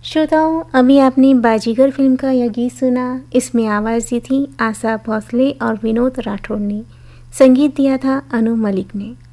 श्रोताओं, अभी आपने बाजीगर फिल्म का यह गीत सुना। इसमें आवाज़ दी थी आशा भोसले और विनोद राठौड़ ने। संगीत दिया था अनु मलिक ने।